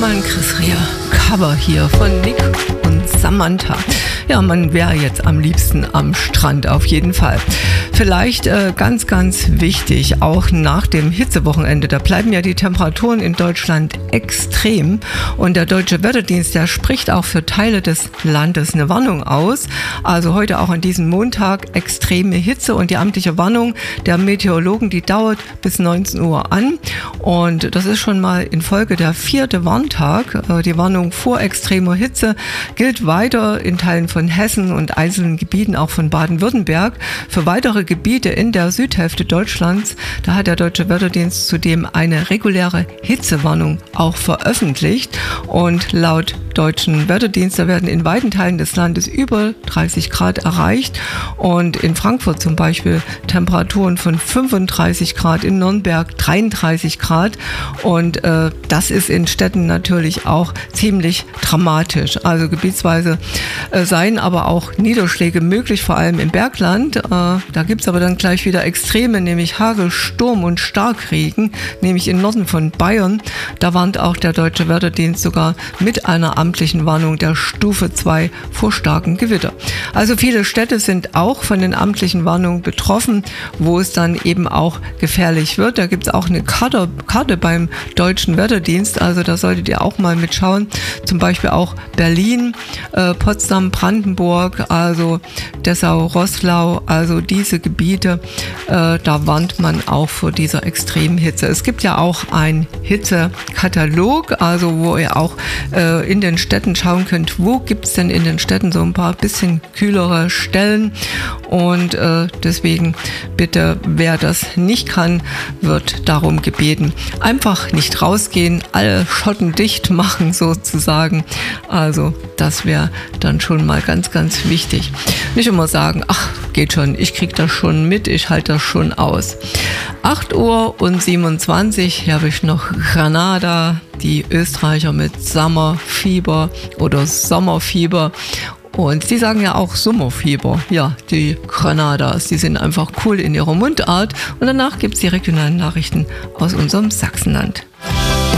mal ein Chris Rea Cover hier von Nick und Samantha. Ja, man wäre jetzt am liebsten am Strand, auf jeden Fall. Vielleicht ganz, ganz wichtig, auch nach dem Hitzewochenende, da bleiben ja die Temperaturen in Deutschland extrem und der Deutsche Wetterdienst, der spricht auch für Teile des Landes eine Warnung aus. Also heute auch an diesem Montag extreme Hitze und die amtliche Warnung der Meteorologen, die dauert bis 19 Uhr an und das ist schon mal in Folge der 4. Warntag. Die Warnung vor extremer Hitze gilt weiter in Teilen von Hessen und einzelnen Gebieten auch von Baden-Württemberg. Für weitere Gebiete in der Südhälfte Deutschlands, da hat der Deutsche Wetterdienst zudem eine reguläre Hitzewarnung auch veröffentlicht und laut Deutschen Wetterdienst, da werden in weiten Teilen des Landes über 30 Grad erreicht und in Frankfurt zum Beispiel Temperaturen von 35 Grad, in Nürnberg 33 Grad und das ist in Städten natürlich auch ziemlich dramatisch. Also gebietsweise seien aber auch Niederschläge möglich, vor allem im Bergland. Da gibt es aber dann gleich wieder Extreme, nämlich Hagel, Sturm und Starkregen, nämlich im Norden von Bayern. Da warnt auch der Deutsche Wetterdienst sogar mit einer amtlichen Warnung der Stufe 2 vor starken Gewitter. Also viele Städte sind auch von den amtlichen Warnungen betroffen, wo es dann eben auch gefährlich wird. Da gibt es auch eine Karte beim Deutschen Wetterdienst, also da solltet ihr auch mal mitschauen. Zum Beispiel auch Berlin, Potsdam, Brandenburg, also Dessau, Roßlau, also diese Gebiete, da warnt man auch vor dieser extremen Hitze. Es gibt ja auch einen Hitzekatalog, also wo ihr auch in den Städten schauen könnt, wo gibt es denn in den Städten so ein paar bisschen kühlere Stellen und deswegen bitte, wer das nicht kann, wird darum gebeten, einfach nicht rausgehen, alle Schotten dicht machen sozusagen. Also das wäre dann schon mal ganz, ganz wichtig. Nicht immer sagen, ach, geht schon, ich kriege das schon mit, ich halte das schon aus. 8:27 Uhr, hier habe ich noch Granada, die Österreicher mit Sommerfieber oder Sommerfieber. Und die sagen ja auch Sommerfieber. Ja, die Granadas, die sind einfach cool in ihrer Mundart. Und danach gibt es die regionalen Nachrichten aus unserem Sachsenland.